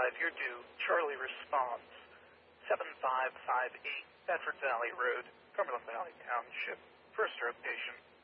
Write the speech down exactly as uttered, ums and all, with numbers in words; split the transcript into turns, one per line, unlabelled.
five, you're due. Charlie responds. seven five five eight, Bedford Valley Road, Cumberland Valley Township. First rotation.